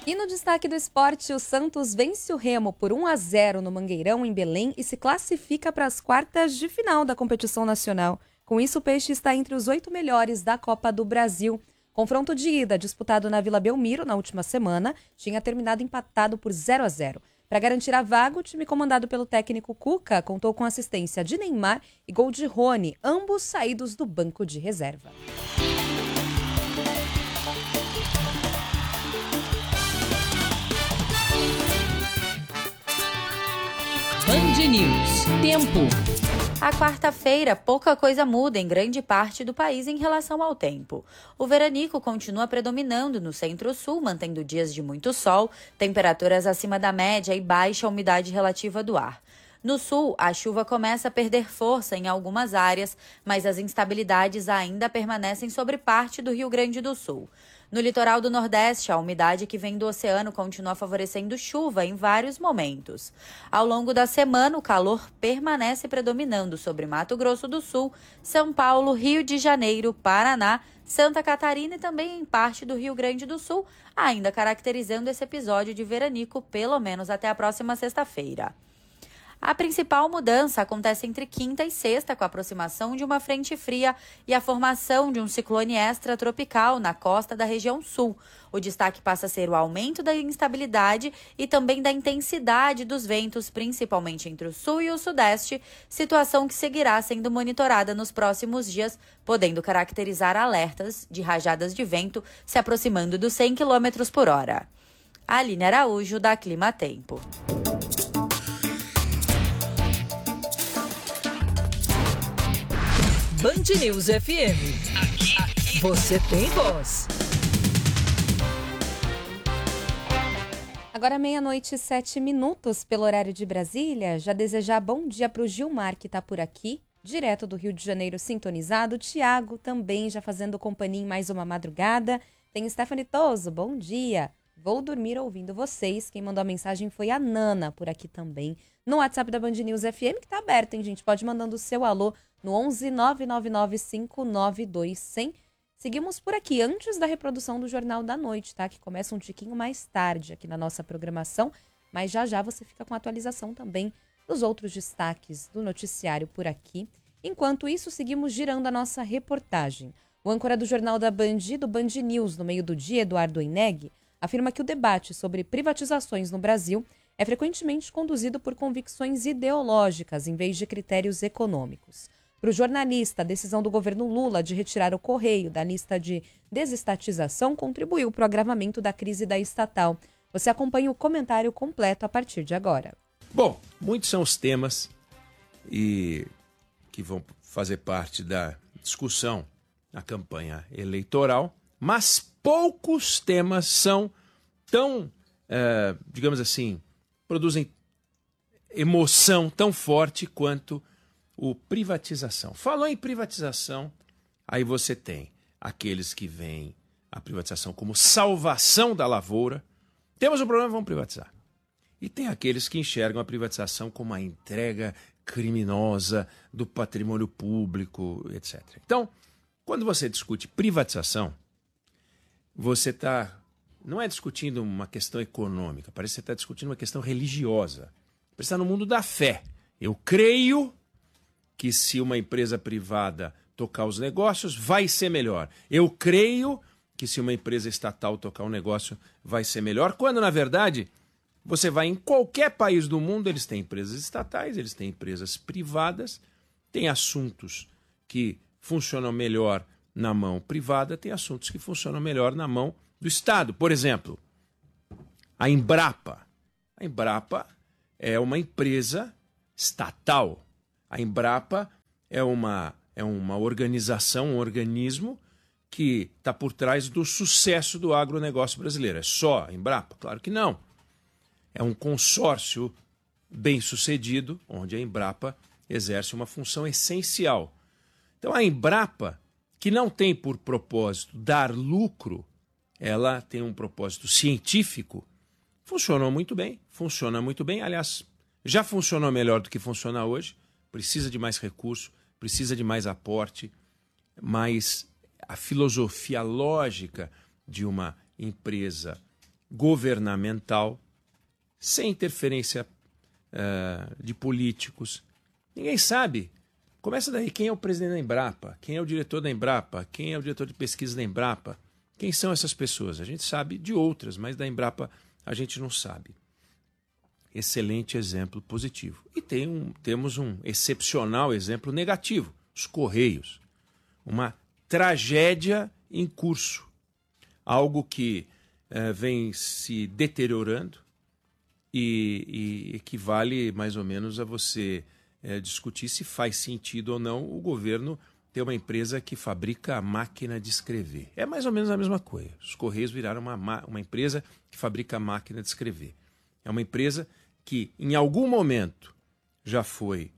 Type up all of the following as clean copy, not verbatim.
E no destaque do esporte, o Santos vence o Remo por 1-0 no Mangueirão, em Belém, e se classifica para as quartas de final da competição nacional. Com isso, o Peixe está entre os 8 melhores da Copa do Brasil. Confronto de ida, disputado na Vila Belmiro na última semana, tinha terminado empatado por 0-0. Para garantir a vaga, o time comandado pelo técnico Cuca contou com assistência de Neymar e gol de Rony, ambos saídos do banco de reserva. Band News. Tempo. A quarta-feira, pouca coisa muda em grande parte do país em relação ao tempo. O veranico continua predominando no centro-sul, mantendo dias de muito sol, temperaturas acima da média e baixa umidade relativa do ar. No sul, a chuva começa a perder força em algumas áreas, mas as instabilidades ainda permanecem sobre parte do Rio Grande do Sul. No litoral do Nordeste, a umidade que vem do oceano continua favorecendo chuva em vários momentos. Ao longo da semana, o calor permanece predominando sobre Mato Grosso do Sul, São Paulo, Rio de Janeiro, Paraná, Santa Catarina e também em parte do Rio Grande do Sul, ainda caracterizando esse episódio de veranico pelo menos até a próxima sexta-feira. A principal mudança acontece entre quinta e sexta, com a aproximação de uma frente fria e a formação de um ciclone extratropical na costa da região sul. O destaque passa a ser o aumento da instabilidade e também da intensidade dos ventos, principalmente entre o sul e o sudeste, situação que seguirá sendo monitorada nos próximos dias, podendo caracterizar alertas de rajadas de vento se aproximando dos 100 km por hora. Aline Araújo, da Clima Tempo. Band News FM. Aqui você tem voz. Agora 00:07 pelo horário de Brasília. Já desejar bom dia para o Gilmar, que está por aqui, direto do Rio de Janeiro, sintonizado. Tiago também já fazendo companhia em mais uma madrugada. Tem Stephanie Toso, bom dia. Vou dormir ouvindo vocês. Quem mandou a mensagem foi a Nana, por aqui também. No WhatsApp da Band News FM, que tá aberto, hein, gente? Pode ir mandando o seu alô no 11 999 592 100. Seguimos por aqui, antes da reprodução do Jornal da Noite, tá? Que começa um tiquinho mais tarde aqui na nossa programação. Mas já já você fica com a atualização também dos outros destaques do noticiário por aqui. Enquanto isso, seguimos girando a nossa reportagem. O âncora do Jornal da Band, do Band News, no meio do dia, Eduardo Ineg, afirma que o debate sobre privatizações no Brasil é frequentemente conduzido por convicções ideológicas em vez de critérios econômicos. Para o jornalista, a decisão do governo Lula de retirar o Correio da lista de desestatização contribuiu para o agravamento da crise da estatal. Você acompanha o comentário completo a partir de agora. Bom, muitos são os temas que vão fazer parte da discussão na campanha eleitoral, mas poucos temas são tão, digamos assim, produzem emoção tão forte quanto o privatização. Falou em privatização, aí você tem aqueles que veem a privatização como salvação da lavoura. Temos um problema, vamos privatizar. E tem aqueles que enxergam a privatização como a entrega criminosa do patrimônio público, etc. Então, quando você discute privatização, você não é discutindo uma questão econômica, parece que você está discutindo uma questão religiosa. Você está no mundo da fé. Eu creio que se uma empresa privada tocar os negócios, vai ser melhor. Eu creio que se uma empresa estatal tocar um negócio, vai ser melhor. Quando, na verdade, você vai em qualquer país do mundo, eles têm empresas estatais, eles têm empresas privadas, tem assuntos que funcionam melhor na mão privada, tem assuntos que funcionam melhor na mão do Estado. Por exemplo, a Embrapa. A Embrapa é uma empresa estatal. A Embrapa é uma organização, um organismo que está por trás do sucesso do agronegócio brasileiro. É só a Embrapa? Claro que não. É um consórcio bem-sucedido, onde a Embrapa exerce uma função essencial. Então, a Embrapa, que não tem por propósito dar lucro, ela tem um propósito científico, funciona muito bem. Aliás, já funcionou melhor do que funciona hoje, precisa de mais recurso, precisa de mais aporte, mas a filosofia, a lógica de uma empresa governamental, sem interferência de políticos. Ninguém sabe. Começa daí, quem é o presidente da Embrapa? Quem é o diretor da Embrapa? Quem é o diretor de pesquisa da Embrapa? Quem são essas pessoas? A gente sabe de outras, mas da Embrapa a gente não sabe. Excelente exemplo positivo. E temos um excepcional exemplo negativo, os Correios. Uma tragédia em curso. Algo que vem se deteriorando e equivale mais ou menos a você discutir se faz sentido ou não o governo ter uma empresa que fabrica máquina de escrever. É mais ou menos a mesma coisa. Os Correios viraram uma empresa que fabrica máquina de escrever. É uma empresa que em algum momento já foi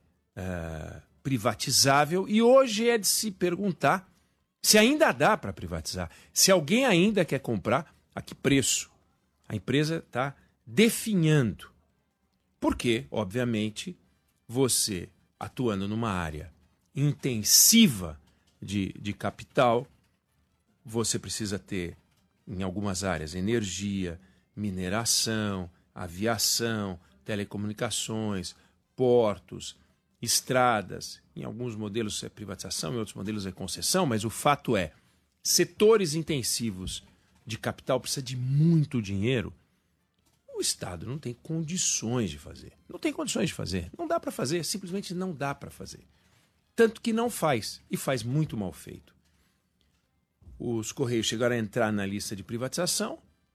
privatizável e hoje é de se perguntar se ainda dá para privatizar, se alguém ainda quer comprar, a que preço. A empresa está definhando. Porque, obviamente, você atuando numa área intensiva de capital, você precisa ter, em algumas áreas, energia, mineração, aviação, telecomunicações, portos, estradas. Em alguns modelos é privatização, em outros modelos é concessão, mas o fato é, setores intensivos de capital precisa de muito dinheiro. O Estado não tem condições de fazer. Não tem condições de fazer. Não dá para fazer, simplesmente não dá para fazer. Tanto que não faz, e faz muito mal feito. Os Correios chegaram a entrar na lista de privatização.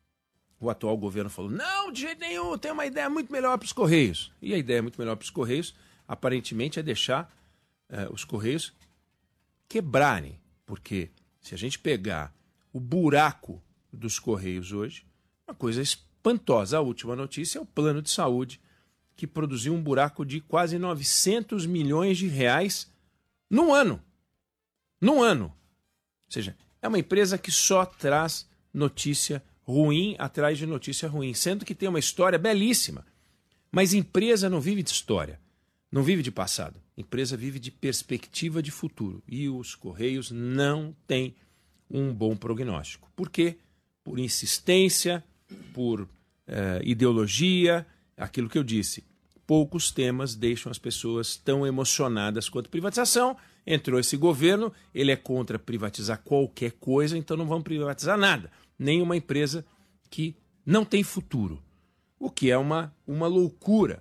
O atual governo falou, não, de jeito nenhum, tem uma ideia muito melhor para os Correios. E a ideia muito melhor para os Correios, aparentemente, é deixar os Correios quebrarem. Porque se a gente pegar o buraco dos Correios hoje, uma coisa espantosa. A última notícia é o plano de saúde, que produziu um buraco de quase 900 milhões de reais num ano. Num ano. Ou seja, é uma empresa que só traz notícia ruim atrás de notícia ruim, sendo que tem uma história belíssima. Mas empresa não vive de história, não vive de passado. Empresa vive de perspectiva de futuro. E os Correios não têm um bom prognóstico. Por quê? Por insistência, por ideologia, aquilo que eu disse. Poucos temas deixam as pessoas tão emocionadas quanto privatização. Entrou esse governo, ele é contra privatizar qualquer coisa, então não vamos privatizar nada. Nenhuma empresa que não tem futuro. O que é uma loucura.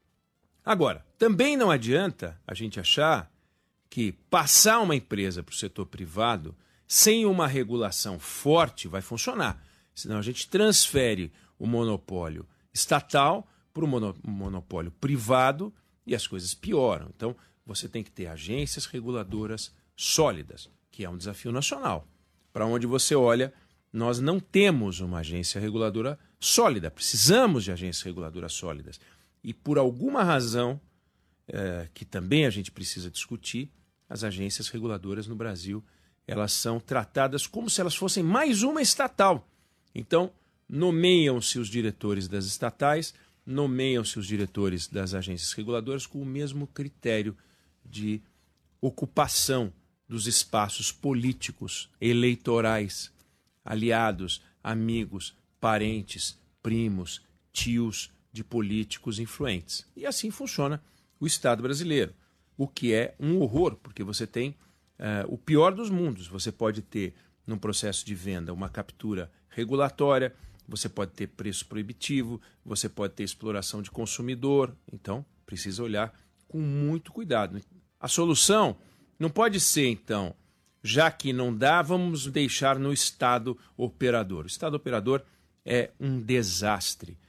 Agora, também não adianta a gente achar que passar uma empresa para o setor privado sem uma regulação forte vai funcionar. Senão a gente transfere o monopólio estatal para o monopólio privado e as coisas pioram. Então, você tem que ter agências reguladoras sólidas, que é um desafio nacional. Para onde você olha, nós não temos uma agência reguladora sólida. Precisamos de agências reguladoras sólidas. E por alguma razão, que também a gente precisa discutir, as agências reguladoras no Brasil, elas são tratadas como se elas fossem mais uma estatal. Então, nomeiam-se os diretores das estatais, nomeiam-se os diretores das agências reguladoras com o mesmo critério de ocupação dos espaços políticos, eleitorais, aliados, amigos, parentes, primos, tios de políticos influentes. E assim funciona o Estado brasileiro, o que é um horror, porque você tem o pior dos mundos. Você pode ter, num processo de venda, uma captura regulatória, você pode ter preço proibitivo, você pode ter exploração de consumidor. Então, precisa olhar com muito cuidado. A solução não pode ser, então, já que não dá, vamos deixar no Estado operador. O Estado operador é um desastre.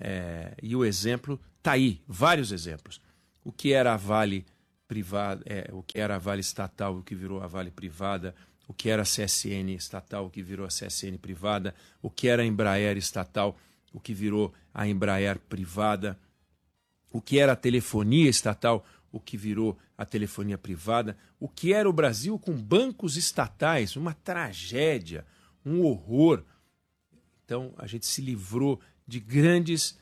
E o exemplo está aí, vários exemplos. O que era a Vale privada, o que era a Vale estatal, o que virou a Vale privada, o que era a CSN estatal, o que virou a CSN privada, o que era a Embraer estatal, o que virou a Embraer privada, o que era a telefonia estatal, o que virou a telefonia privada, o que era o Brasil com bancos estatais, uma tragédia, um horror. Então, a gente se livrou de grandes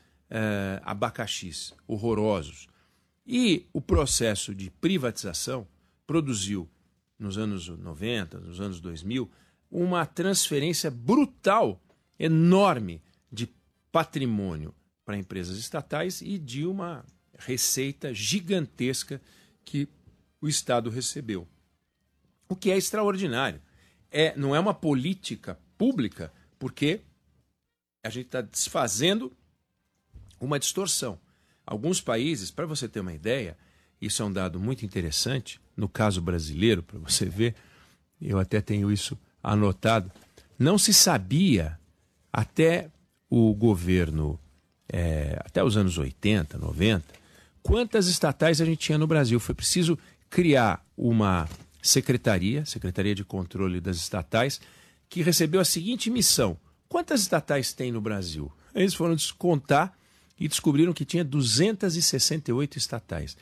abacaxis horrorosos. E o processo de privatização produziu, nos anos 90, nos anos 2000, uma transferência brutal, enorme, de patrimônio para empresas estatais e de uma receita gigantesca que o Estado recebeu. O que é extraordinário. Não é uma política pública, porque a gente está desfazendo uma distorção. Alguns países, para você ter uma ideia, isso é um dado muito interessante, no caso brasileiro, para você ver, eu até tenho isso anotado, não se sabia até o governo, até os anos 80, 90, quantas estatais a gente tinha no Brasil. Foi preciso criar uma Secretaria de Controle das Estatais, que recebeu a seguinte missão: quantas estatais tem no Brasil? Eles foram descontar e descobriram que tinha 268 estatais.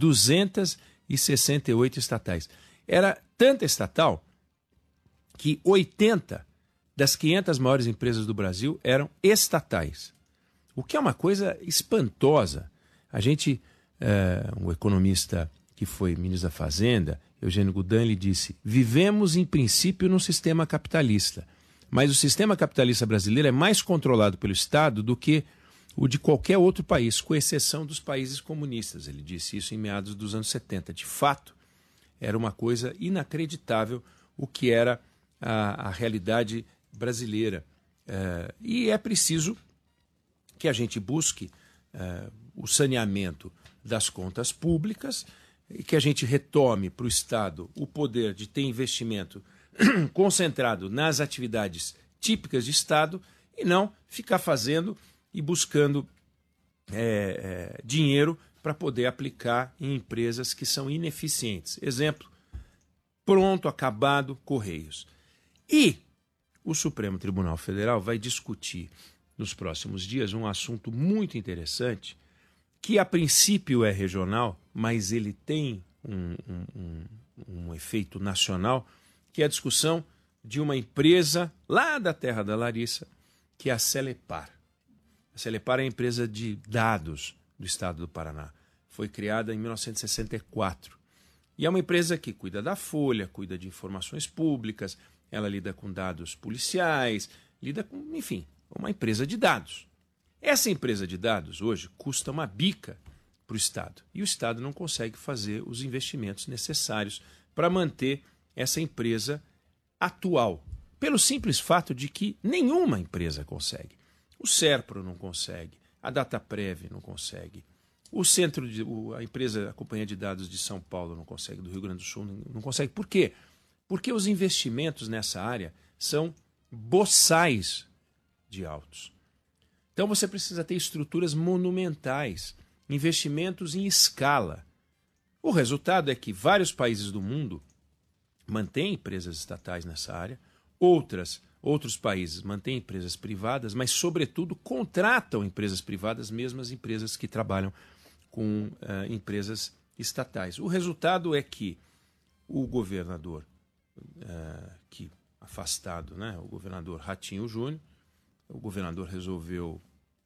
268 estatais. Era tanta estatal que 80 das 500 maiores empresas do Brasil eram estatais. O que é uma coisa espantosa. A gente, um economista que foi ministro da Fazenda, Eugênio Goudin, ele disse: vivemos em princípio num sistema capitalista, mas o sistema capitalista brasileiro é mais controlado pelo Estado do que o de qualquer outro país, com exceção dos países comunistas. Ele disse isso em meados dos anos 70. De fato, era uma coisa inacreditável o que era a realidade brasileira. E é preciso que a gente busque o saneamento das contas públicas e que a gente retome para o Estado o poder de ter investimento concentrado nas atividades típicas de Estado e não ficar fazendo e buscando dinheiro para poder aplicar em empresas que são ineficientes. Exemplo, pronto, acabado, Correios. E o Supremo Tribunal Federal vai discutir nos próximos dias um assunto muito interessante, que a princípio é regional, mas ele tem um efeito nacional, que é a discussão de uma empresa lá da terra da Larissa, que é a Celepar. A Celepar é a empresa de dados do estado do Paraná. Foi criada em 1964. E é uma empresa que cuida da folha, cuida de informações públicas, ela lida com dados policiais, lida com, enfim, uma empresa de dados. Essa empresa de dados hoje custa uma bica para o Estado. E o Estado não consegue fazer os investimentos necessários para manter essa empresa atual. Pelo simples fato de que nenhuma empresa consegue. O Serpro não consegue, a Dataprev não consegue, a Companhia de Dados de São Paulo não consegue, do Rio Grande do Sul não consegue. Por quê? Porque os investimentos nessa área são boçais de altos. Então você precisa ter estruturas monumentais, investimentos em escala. O resultado é que vários países do mundo mantêm empresas estatais nessa área, outros países mantêm empresas privadas, mas, sobretudo, contratam empresas privadas, mesmo as empresas que trabalham com empresas estatais. O resultado é que o governador, afastado, né, o governador Ratinho Júnior, o governador resolveu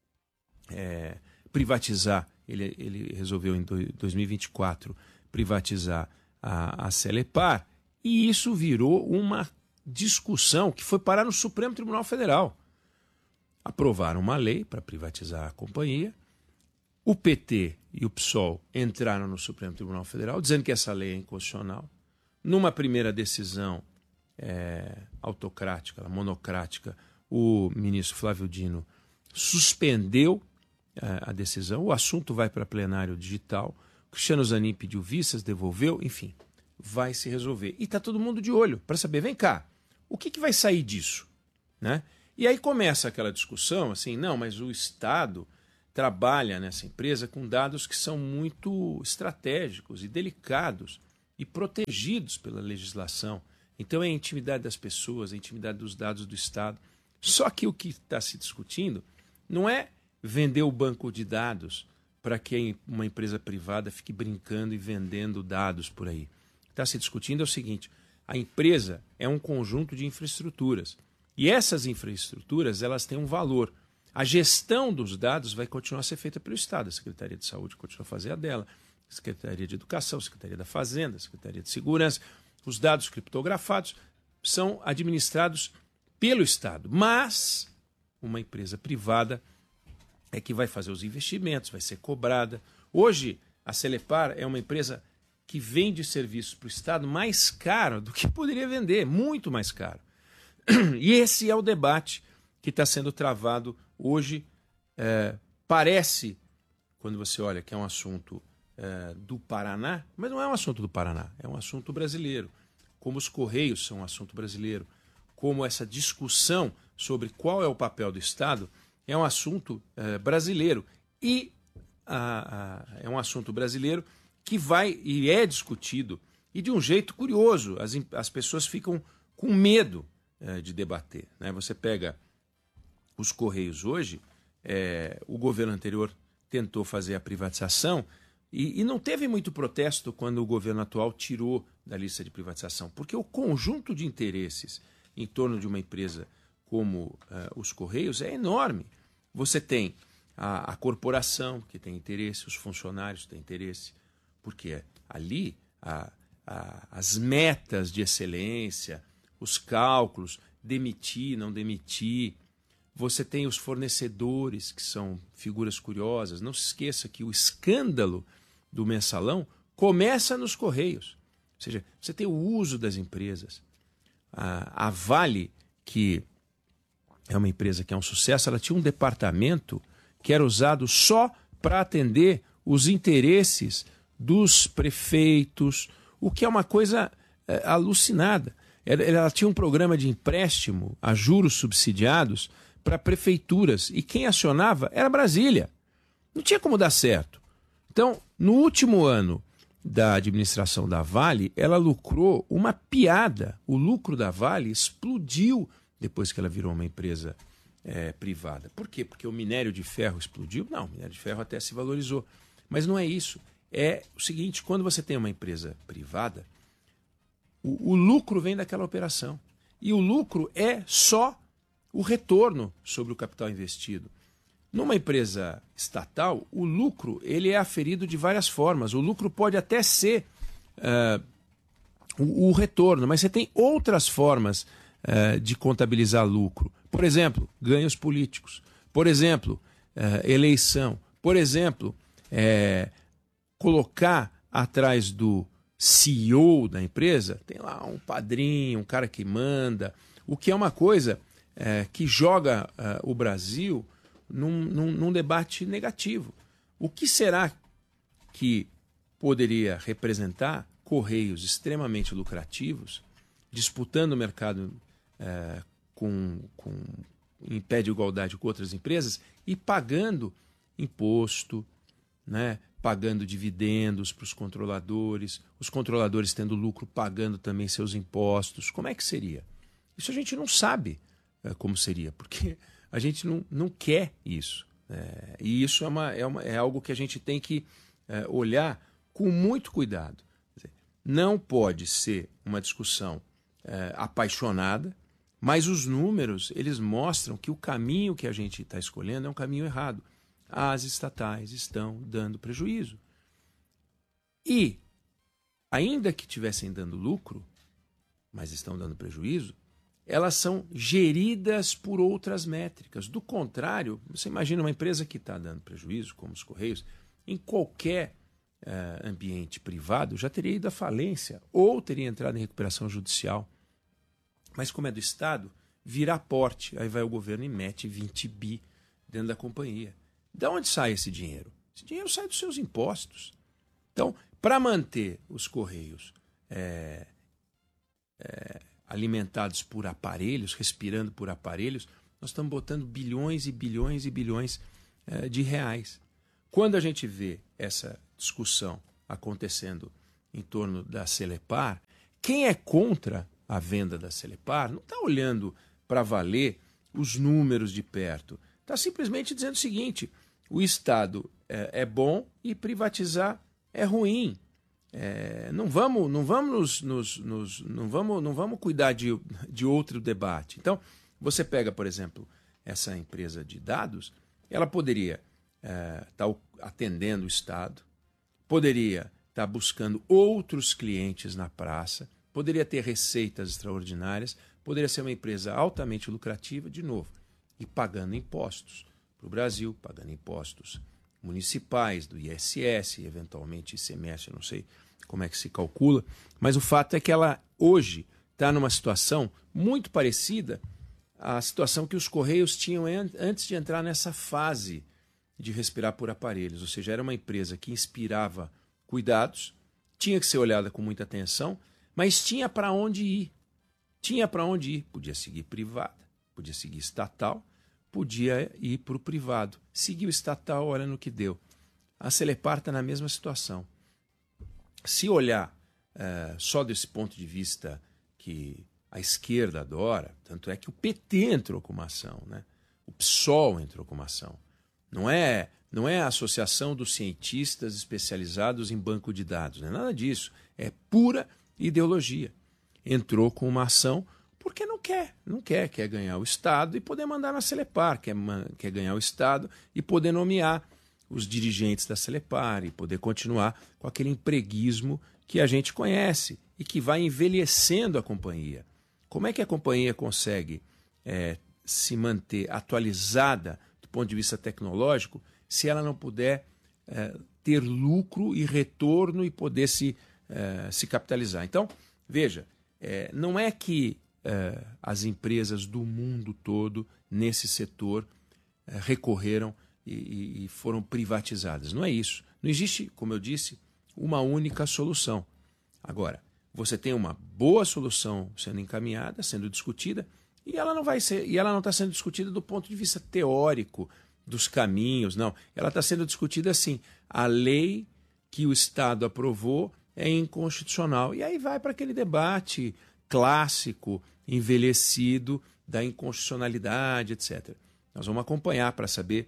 privatizar, ele resolveu em 2024 privatizar a Celepar, e isso virou uma discussão que foi parar no Supremo Tribunal Federal. Aprovaram uma lei para privatizar a companhia, o PT e o PSOL entraram no Supremo Tribunal Federal dizendo que essa lei é inconstitucional. Numa primeira decisão autocrática, monocrática, o ministro Flávio Dino suspendeu a decisão, o assunto vai para plenário digital, Cristiano Zanin pediu vistas, devolveu, enfim, vai se resolver. E está todo mundo de olho para saber, vem cá, o que vai sair disso? Né? E aí começa aquela discussão, assim, não, mas o Estado trabalha nessa empresa com dados que são muito estratégicos e delicados e protegidos pela legislação. Então é a intimidade das pessoas, a intimidade dos dados do Estado. Só que o que está se discutindo não é vender o banco de dados para que uma empresa privada fique brincando e vendendo dados por aí. O que está se discutindo é o seguinte: a empresa é um conjunto de infraestruturas. E essas infraestruturas, elas têm um valor. A gestão dos dados vai continuar a ser feita pelo Estado. A Secretaria de Saúde continua a fazer a dela, a Secretaria de Educação, a Secretaria da Fazenda, a Secretaria de Segurança. Os dados criptografados são administrados pelo Estado. Mas uma empresa privada é que vai fazer os investimentos, vai ser cobrada. Hoje, a Celepar é uma empresa que vende serviços para o Estado mais caro do que poderia vender, muito mais caro. E esse é o debate que está sendo travado hoje. Parece, quando você olha que é um assunto do Paraná, mas não é um assunto do Paraná, é um assunto brasileiro. Como os Correios são um assunto brasileiro, como essa discussão sobre qual é o papel do Estado é um assunto brasileiro. E é um assunto brasileiro que vai e é discutido, e de um jeito curioso. As pessoas ficam com medo de debater, né? Você pega os Correios hoje, o governo anterior tentou fazer a privatização e não teve muito protesto quando o governo atual tirou da lista de privatização, porque o conjunto de interesses em torno de uma empresa como os Correios é enorme. Você tem a corporação que tem interesse, os funcionários têm interesse, porque ali as metas de excelência, os cálculos, demitir, não demitir. Você tem os fornecedores, que são figuras curiosas. Não se esqueça que o escândalo do mensalão começa nos Correios. Ou seja, você tem o uso das empresas. A Vale, que é uma empresa que é um sucesso, ela tinha um departamento que era usado só para atender os interesses dos prefeitos, o que é uma coisa alucinada. Ela tinha um programa de empréstimo a juros subsidiados para prefeituras, e quem acionava era Brasília. Não tinha como dar certo. Então, no último ano da administração da Vale, ela lucrou uma piada. O lucro da Vale explodiu depois que ela virou uma empresa privada. Por quê? Porque o minério de ferro explodiu? Não, o minério de ferro até se valorizou. Mas não é isso. É o seguinte, quando você tem uma empresa privada, o lucro vem daquela operação. E o lucro é só o retorno sobre o capital investido. Numa empresa estatal, o lucro ele é aferido de várias formas. O lucro pode até ser o retorno, mas você tem outras formas de contabilizar lucro. Por exemplo, ganhos políticos. Por exemplo, eleição. Por exemplo, colocar atrás do CEO da empresa, tem lá um padrinho, um cara que manda, o que é uma coisa que joga o Brasil num debate negativo. O que será que poderia representar Correios extremamente lucrativos, disputando o mercado em pé de igualdade com outras empresas e pagando imposto, né? Pagando dividendos para os controladores tendo lucro pagando também seus impostos. Como é que seria? Isso a gente não sabe como seria, porque a gente não quer isso. E isso é algo que a gente tem que olhar com muito cuidado. Não pode ser uma discussão apaixonada, mas os números eles mostram que o caminho que a gente está escolhendo é um caminho errado. As estatais estão dando prejuízo. E, ainda que estivessem dando lucro, mas estão dando prejuízo, elas são geridas por outras métricas. Do contrário, você imagina uma empresa que está dando prejuízo, como os Correios, em qualquer ambiente privado, já teria ido à falência ou teria entrado em recuperação judicial. Mas como é do Estado, vira aporte. Aí vai o governo e mete 20 bi dentro da companhia. De onde sai esse dinheiro? Esse dinheiro sai dos seus impostos. Então, para manter os Correios alimentados por aparelhos, respirando por aparelhos, nós estamos botando bilhões e bilhões e bilhões de reais. Quando a gente vê essa discussão acontecendo em torno da Celepar, quem é contra a venda da Celepar não está olhando para valer os números de perto. Está simplesmente dizendo o seguinte: o Estado é bom e privatizar é ruim. Não vamos cuidar de outro debate. Então, você pega, por exemplo, essa empresa de dados, ela poderia estar atendendo o Estado, poderia estar buscando outros clientes na praça, poderia ter receitas extraordinárias, poderia ser uma empresa altamente lucrativa, de novo. e pagando impostos para o Brasil, pagando impostos municipais, do ISS, eventualmente ICMS, eu não sei como é que se calcula, mas o fato é que ela hoje está numa situação muito parecida à situação que os Correios tinham antes de entrar nessa fase de respirar por aparelhos, ou seja, era uma empresa que inspirava cuidados, tinha que ser olhada com muita atenção, mas tinha para onde ir. Tinha para onde ir. Podia seguir privada, podia seguir estatal, podia ir para o privado. Seguiu estatal, olha no que deu. A Celepar está na mesma situação. Se olhar só desse ponto de vista que a esquerda adora, tanto é que o PT entrou com uma ação, né? O PSOL entrou com uma ação. Não é a Associação dos Cientistas Especializados em Banco de Dados, não é nada disso. É pura ideologia. Entrou com uma ação porque quer ganhar o Estado e poder mandar na Celepar, quer ganhar o Estado e poder nomear os dirigentes da Celepar e poder continuar com aquele empreguismo que a gente conhece e que vai envelhecendo a companhia. Como é que a companhia consegue se manter atualizada do ponto de vista tecnológico se ela não puder ter lucro e retorno e poder se capitalizar? Então, veja, não é que as empresas do mundo todo nesse setor recorreram e foram privatizadas. Não é isso. Não existe, como eu disse, uma única solução. Agora, você tem uma boa solução sendo encaminhada, sendo discutida, e ela não está sendo discutida do ponto de vista teórico dos caminhos, não. Ela está sendo discutida assim: a lei que o Estado aprovou é inconstitucional. E aí vai para aquele debate clássico, envelhecido, da inconstitucionalidade, etc. Nós vamos acompanhar para saber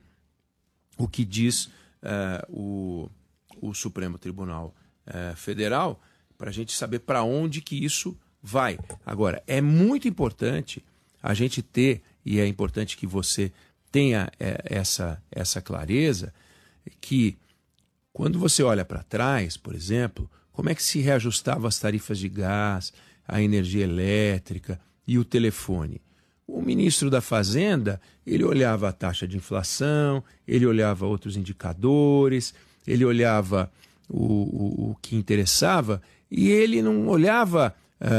o que diz o Supremo Tribunal Federal, para a gente saber para onde que isso vai. Agora, é muito importante a gente ter, e é importante que você tenha essa clareza, que quando você olha para trás, por exemplo, como é que se reajustavam as tarifas de gás, a energia elétrica e o telefone? O ministro da Fazenda, ele olhava a taxa de inflação, ele olhava outros indicadores, ele olhava o que interessava, e ele não olhava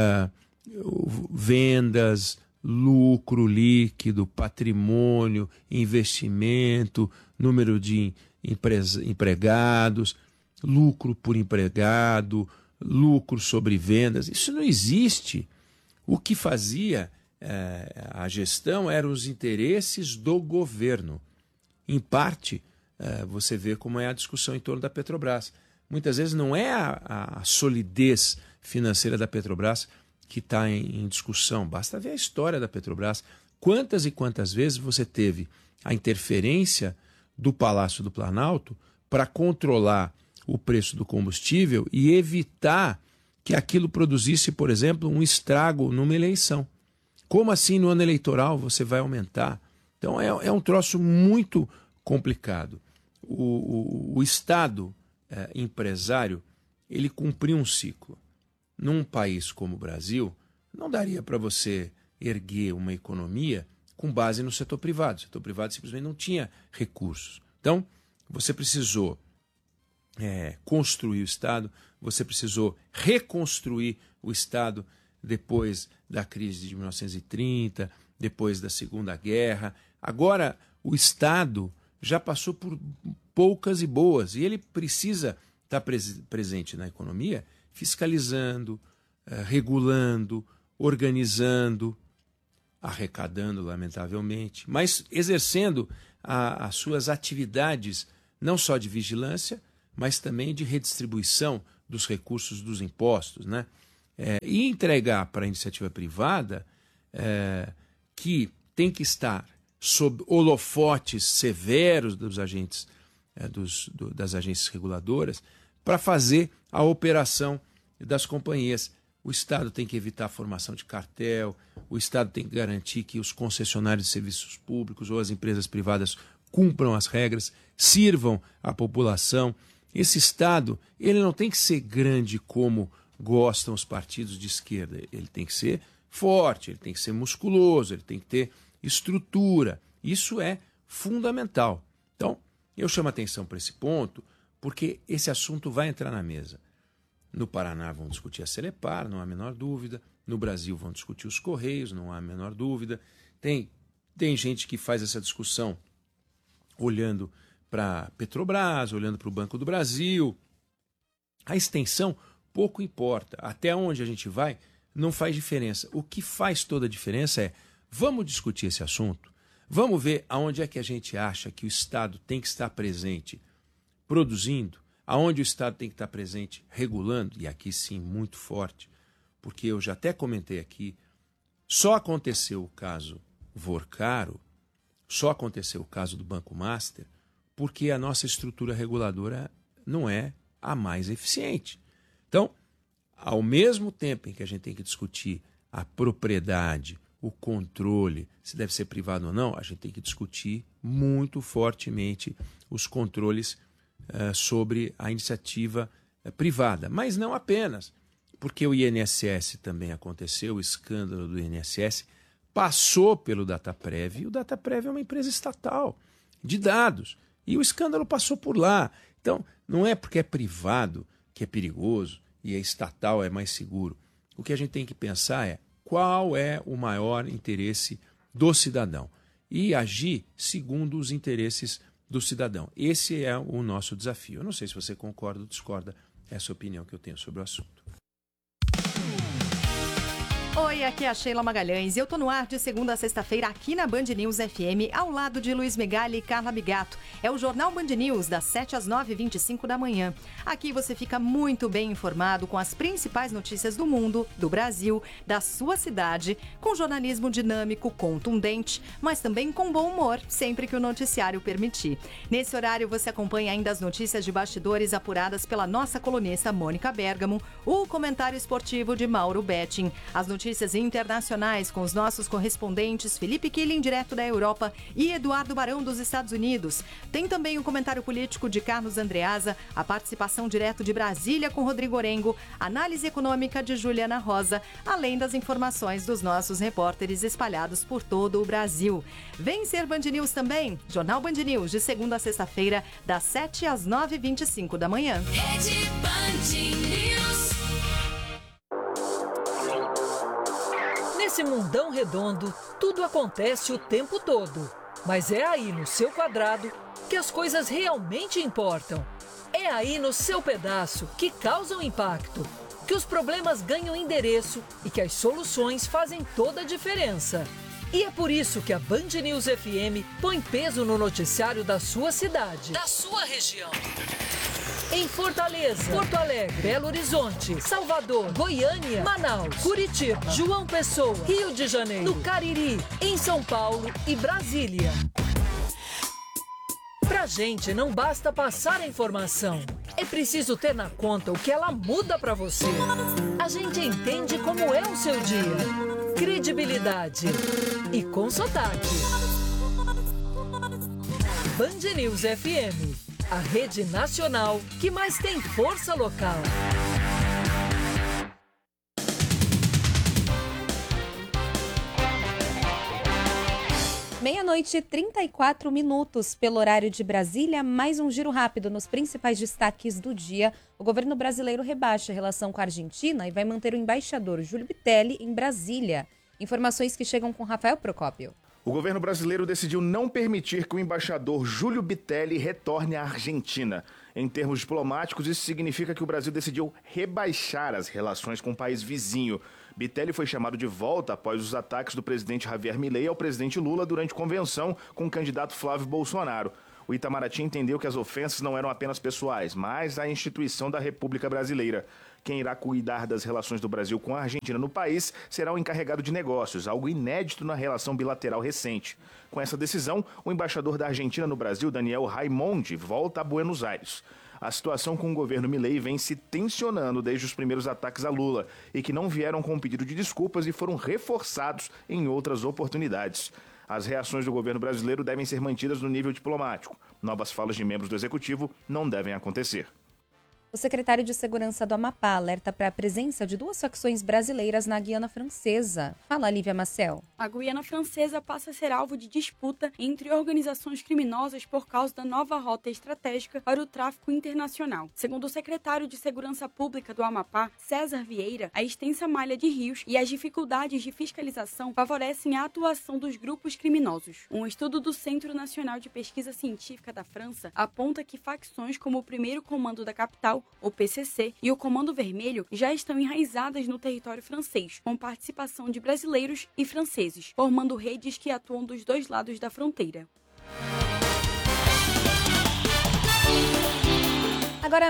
vendas, lucro líquido, patrimônio, investimento, número de empregados, lucro por empregado, lucro sobre vendas. Isso não existe. O que fazia a gestão eram os interesses do governo. Em parte, você vê como é a discussão em torno da Petrobras. Muitas vezes não é a solidez financeira da Petrobras que está em discussão. Basta ver a história da Petrobras. Quantas e quantas vezes você teve a interferência do Palácio do Planalto para controlar o preço do combustível e evitar que aquilo produzisse, por exemplo, um estrago numa eleição. Como assim no ano eleitoral você vai aumentar? Então é um troço muito complicado. O Estado empresário, ele cumpriu um ciclo. Num país como o Brasil, não daria para você erguer uma economia com base no setor privado. O setor privado simplesmente não tinha recursos. Então, você precisou construir o Estado, você precisou reconstruir o Estado depois da crise de 1930, depois da Segunda Guerra. Agora, o Estado já passou por poucas e boas, e ele precisa estar presente na economia, fiscalizando, regulando, organizando, arrecadando, lamentavelmente, mas exercendo as suas atividades não só de vigilância, mas também de redistribuição dos recursos dos impostos, né? E entregar para a iniciativa privada, que tem que estar sob holofotes severos dos agentes, das agências reguladoras, para fazer a operação das companhias. O Estado tem que evitar a formação de cartel, o Estado tem que garantir que os concessionários de serviços públicos ou as empresas privadas cumpram as regras, sirvam à população. Esse Estado, ele não tem que ser grande como gostam os partidos de esquerda. Ele tem que ser forte, ele tem que ser musculoso, ele tem que ter estrutura. Isso é fundamental. Então, eu chamo a atenção para esse ponto porque esse assunto vai entrar na mesa. No Paraná vão discutir a Celepar, não há a menor dúvida. No Brasil vão discutir os Correios, não há a menor dúvida. Tem gente que faz essa discussão olhando para Petrobras, olhando para o Banco do Brasil. A extensão pouco importa. Até onde a gente vai não faz diferença. O que faz toda a diferença é, vamos discutir esse assunto, vamos ver aonde é que a gente acha que o Estado tem que estar presente produzindo, aonde o Estado tem que estar presente regulando, e aqui sim muito forte, porque eu já até comentei aqui, só aconteceu o caso Vorcaro, só aconteceu o caso do Banco Master, porque a nossa estrutura reguladora não é a mais eficiente. Então, ao mesmo tempo em que a gente tem que discutir a propriedade, o controle, se deve ser privado ou não, a gente tem que discutir muito fortemente os controles sobre a iniciativa privada. Mas não apenas, porque o INSS também aconteceu, o escândalo do INSS passou pelo Dataprev, e o Dataprev é uma empresa estatal de dados, e o escândalo passou por lá. Então, não é porque é privado que é perigoso e é estatal, é mais seguro. O que a gente tem que pensar é qual é o maior interesse do cidadão e agir segundo os interesses do cidadão. Esse é o nosso desafio. Eu não sei se você concorda ou discorda, essa é a opinião que eu tenho sobre o assunto. Oi, aqui é a Sheila Magalhães e eu tô no ar de segunda a sexta-feira aqui na Band News FM, ao lado de Luiz Megali e Carla Bigato. É o Jornal Band News, das 7 às 9h25 da manhã. Aqui você fica muito bem informado com as principais notícias do mundo, do Brasil, da sua cidade, com jornalismo dinâmico, contundente, mas também com bom humor, sempre que o noticiário permitir. Nesse horário você acompanha ainda as notícias de bastidores apuradas pela nossa colunista Mônica Bergamo, o comentário esportivo de Mauro Betting, as notícias internacionais com os nossos correspondentes Felipe Killing, direto da Europa, e Eduardo Barão, dos Estados Unidos. Tem também o comentário político de Carlos Andreasa, a participação direto de Brasília com Rodrigo Orengo, análise econômica de Juliana Rosa, além das informações dos nossos repórteres espalhados por todo o Brasil. Vem ser Band News também, Jornal Band News, de segunda a sexta-feira, das 7 às 9h25 da manhã. Rede Band News. Nesse mundão redondo, tudo acontece o tempo todo. Mas é aí no seu quadrado que as coisas realmente importam. É aí no seu pedaço que causam impacto, que os problemas ganham endereço e que as soluções fazem toda a diferença. E é por isso que a Band News FM põe peso no noticiário da sua cidade, da sua região. Em Fortaleza, Porto Alegre, Belo Horizonte, Salvador, Goiânia, Manaus, Curitiba, João Pessoa, Rio de Janeiro, no Cariri, em São Paulo e Brasília. Pra gente não basta passar a informação, é preciso ter na conta o que ela muda pra você. A gente entende como é o seu dia. Credibilidade e com sotaque. Band News FM. A rede nacional que mais tem força local. Meia-noite e 34 minutos pelo horário de Brasília, mais um giro rápido nos principais destaques do dia. O governo brasileiro rebaixa a relação com a Argentina e vai manter o embaixador Júlio Bitelli em Brasília. Informações que chegam com Rafael Procópio. O governo brasileiro decidiu não permitir que o embaixador Júlio Bitelli retorne à Argentina. Em termos diplomáticos, isso significa que o Brasil decidiu rebaixar as relações com o país vizinho. Bitelli foi chamado de volta após os ataques do presidente Javier Milei ao presidente Lula durante convenção com o candidato Flávio Bolsonaro. O Itamaraty entendeu que as ofensas não eram apenas pessoais, mas a instituição da República Brasileira. Quem irá cuidar das relações do Brasil com a Argentina no país será o encarregado de negócios, algo inédito na relação bilateral recente. Com essa decisão, o embaixador da Argentina no Brasil, Daniel Raimondi, volta a Buenos Aires. A situação com o governo Milei vem se tensionando desde os primeiros ataques a Lula e que não vieram com um pedido de desculpas e foram reforçados em outras oportunidades. As reações do governo brasileiro devem ser mantidas no nível diplomático. Novas falas de membros do executivo não devem acontecer. O secretário de Segurança do Amapá alerta para a presença de 2 facções brasileiras na Guiana Francesa. Fala, Lívia Marcel. A Guiana Francesa passa a ser alvo de disputa entre organizações criminosas por causa da nova rota estratégica para o tráfico internacional. Segundo o secretário de Segurança Pública do Amapá, César Vieira, a extensa malha de rios e as dificuldades de fiscalização favorecem a atuação dos grupos criminosos. Um estudo do Centro Nacional de Pesquisa Científica da França aponta que facções como o Primeiro Comando da Capital, o PCC, e o Comando Vermelho já estão enraizadas no território francês, com participação de brasileiros e franceses, formando redes que atuam dos 2 lados da fronteira. Agora,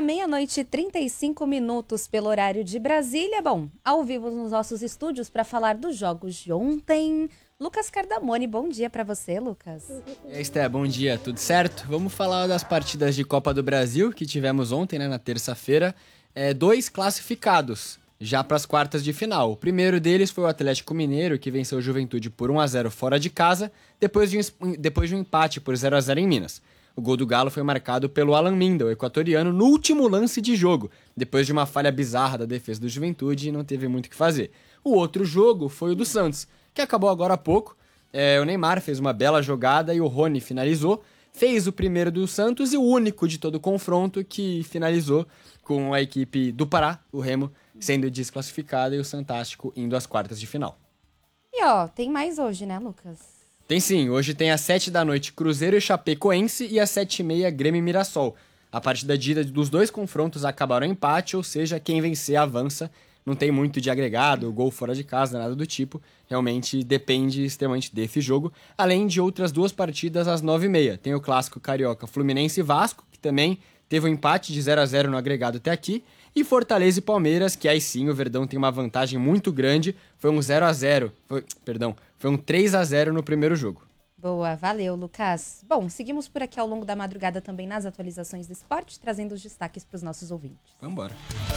00:35 pelo horário de Brasília. Bom, ao vivo nos nossos estúdios para falar dos jogos de ontem. Lucas Cardamone, bom dia para você, Lucas. E aí, Esté, bom dia, tudo certo? Vamos falar das partidas de Copa do Brasil que tivemos ontem, na terça-feira. 2 classificados já para as quartas de final. O primeiro deles foi o Atlético Mineiro, que venceu o Juventude por 1-0 fora de casa, depois de um empate por 0-0 em Minas. O gol do Galo foi marcado pelo Alan Minda, o equatoriano, no último lance de jogo, depois de uma falha bizarra da defesa do Juventude e não teve muito o que fazer. O outro jogo foi o do Santos, que acabou agora há pouco. O Neymar fez uma bela jogada e o Rony finalizou. Fez o primeiro do Santos e o único de todo o confronto que finalizou com a equipe do Pará, o Remo, sendo desclassificada e o Santástico indo às quartas de final. E tem mais hoje, né, Lucas? Tem sim, hoje tem às 7 da noite Cruzeiro e Chapecoense e às 7h30 Grêmio e Mirassol. A partida de ida dos 2 confrontos acabaram em empate, ou seja, quem vencer avança. Não tem muito de agregado, gol fora de casa, nada do tipo. Realmente depende extremamente desse jogo. Além de outras 2 partidas às 9h30. Tem o clássico carioca Fluminense e Vasco, que também teve um empate de 0-0 no agregado até aqui. E Fortaleza e Palmeiras, que aí sim o Verdão tem uma vantagem muito grande. Foi um 0-0, foi um 3-0 no primeiro jogo. Boa, valeu, Lucas. Bom, seguimos por aqui ao longo da madrugada também nas atualizações do esporte, trazendo os destaques para os nossos ouvintes. Vamos embora.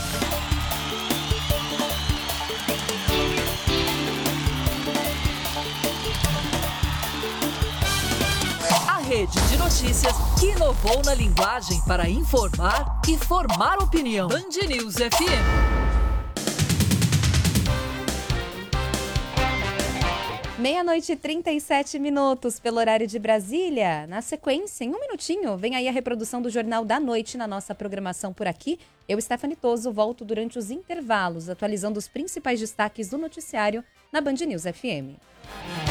Rede de notícias que inovou na linguagem para informar e formar opinião. Band News FM. Meia-noite e 37 minutos pelo horário de Brasília. Na sequência, em um minutinho, vem aí a reprodução do Jornal da Noite na nossa programação por aqui. Eu, Stephanie Toso, volto durante os intervalos, atualizando os principais destaques do noticiário na Band News FM.